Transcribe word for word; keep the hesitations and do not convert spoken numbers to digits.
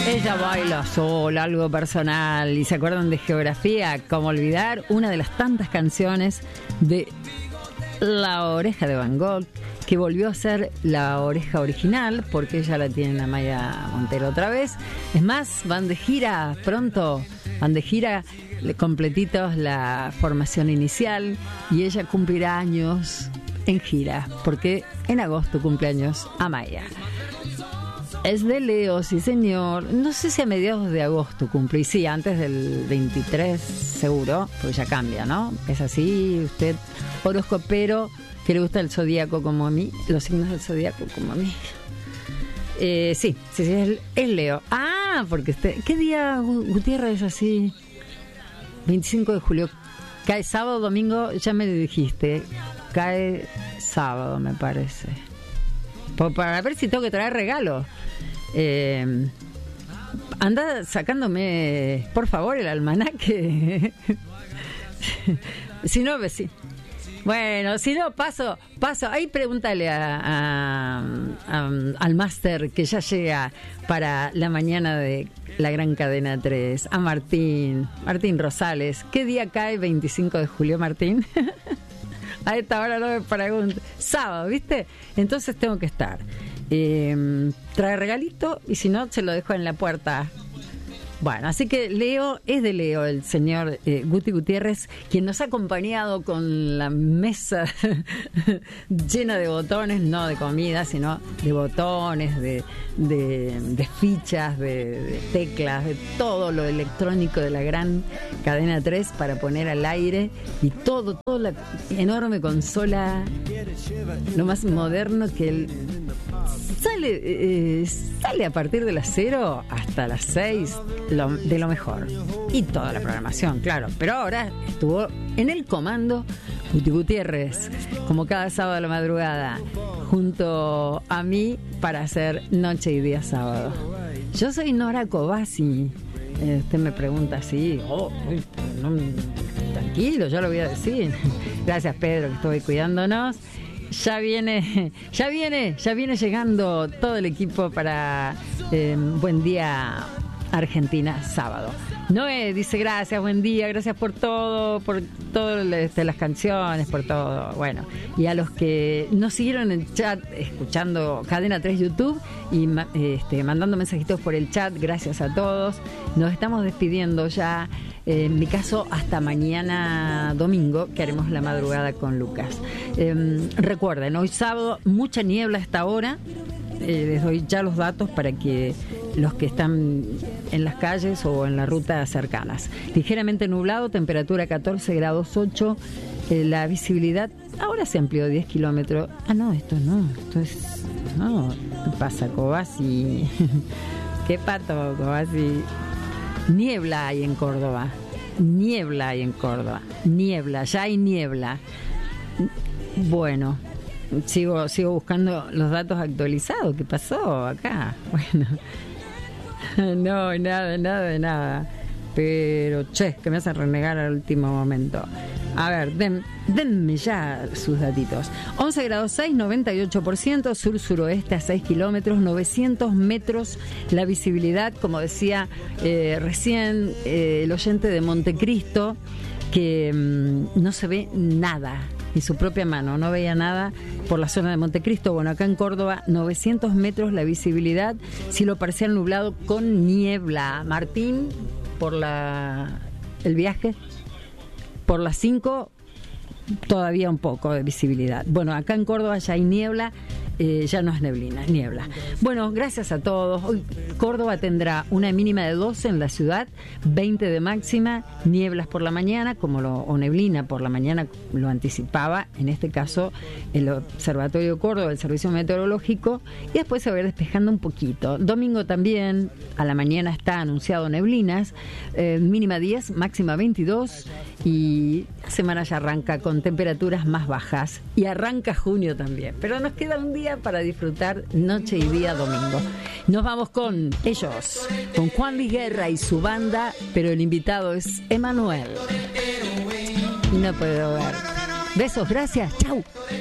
Ella baila sola, algo personal. ¿Y se acuerdan de Geografía? ¿Cómo olvidar? Una de las tantas canciones de La Oreja de Van Gogh, que volvió a ser La Oreja original, porque ella la tiene Amaya Montero otra vez. Es más, van de gira pronto, van de gira completitos la formación inicial, y ella cumplirá años en gira, porque en agosto cumpleaños Amaya. Es de Leo, sí señor. No sé si a mediados de agosto cumple. Y sí, antes del veintitrés seguro, porque ya cambia, ¿no? Es así, usted horoscopero, que le gusta el zodíaco como a mí, los signos del zodíaco como a mí. Eh, sí, sí, sí, es, es Leo. Ah, porque usted... ¿Qué día, Gutiérrez, es así? veinticinco de julio. Cae sábado, domingo, ya me dijiste. Cae sábado, me parece. Para ver si tengo que traer regalo. Eh, anda sacándome, por favor, el almanaque. Si no, sí. Bueno, si no, paso, paso. Ahí pregúntale a, a, a, al máster que ya llega para la mañana de la gran cadena tres, a Martín, Martín Rosales. ¿Qué día cae veinticinco de julio, Martín? A esta hora no me pregunto. Sábado, ¿viste? Entonces tengo que estar. Eh, trae regalito y si no, se lo dejo en la puerta. Bueno, así que Leo, es de Leo el señor eh, Guti Gutiérrez, quien nos ha acompañado con la mesa llena de botones, no de comida, sino de botones, de, de, de fichas, de, de teclas, de todo lo electrónico de la gran cadena tres para poner al aire, y todo, toda la enorme consola, lo más moderno que él sale, eh, sale a partir de las cero hasta las seis. Lo, de lo mejor, y toda la programación, claro, pero ahora estuvo en el comando Guti Gutiérrez, como cada sábado a la madrugada, junto a mí para hacer Noche y Día Sábado. Yo soy Nora Cobasi. Eh, usted me pregunta así, oh, no, tranquilo, yo lo voy a decir. Gracias, Pedro, que estuve cuidándonos. Ya viene, ya viene, ya viene llegando todo el equipo para eh, Buen Día Argentina, sábado. Noé dice gracias, buen día, gracias por todo, por todas este, las canciones, por todo. Bueno, y a los que nos siguieron en el chat, escuchando Cadena tres YouTube y este, mandando mensajitos por el chat, gracias a todos. Nos estamos despidiendo ya, eh, en mi caso, hasta mañana domingo, que haremos la madrugada con Lucas. Eh, recuerden, hoy sábado, mucha niebla a esta hora. Eh, les doy ya los datos para que los que están en las calles o en la ruta cercanas. Ligeramente nublado, temperatura catorce grados ocho, eh, la visibilidad ahora se amplió diez kilómetros. Ah, no, esto no, esto es... No, ¿qué pasa, Cobasi? ¿Qué pato, Cobasi? Niebla hay en Córdoba, niebla hay en Córdoba, niebla, ya hay niebla. Bueno... Sigo, sigo buscando los datos actualizados. ¿Qué pasó acá? Bueno, no, nada, nada, nada. Pero, che, que me hacen renegar al último momento. A ver, den, denme ya sus datitos. once grados seis, noventa y ocho por ciento, sur-suroeste a seis kilómetros, novecientos metros la visibilidad, como decía eh, recién eh, el oyente de Montecristo, que mmm, no se ve nada. Y su propia mano, no veía nada por la zona de Montecristo. Bueno, acá en Córdoba, novecientos metros la visibilidad, cielo parcial nublado con niebla. Martín, por la el viaje, por las cinco, todavía un poco de visibilidad. Bueno, acá en Córdoba ya hay niebla, eh, ya no es neblina, niebla. Bueno, gracias a todos. Hoy Córdoba tendrá una mínima de doce en la ciudad, veinte de máxima, nieblas por la mañana, como lo, o neblina por la mañana, lo anticipaba, en este caso, el Observatorio Córdoba, el Servicio Meteorológico, y después se va a ir despejando un poquito. Domingo también, a la mañana está anunciado neblinas, eh, mínima diez, máxima veintidós, y la semana ya arranca con temperaturas más bajas, y arranca junio también, pero nos queda un día para disfrutar noche y día domingo. Nos vamos con ellos, con Juan Luis Guerra y su banda, pero el invitado es Emanuel. No puedo ver. Besos, gracias, chau.